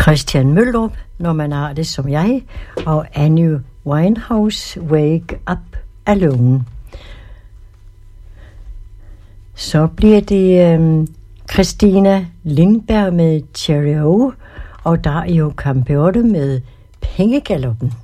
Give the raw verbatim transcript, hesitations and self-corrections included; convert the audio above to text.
Christian Møllerup, Når man har det som jeg, og Amy Winehouse, Wake Up Alone. Så bliver det øhm, Christina Lindberg med Cherry O, og Dario Campeotto med Pengegaloppen.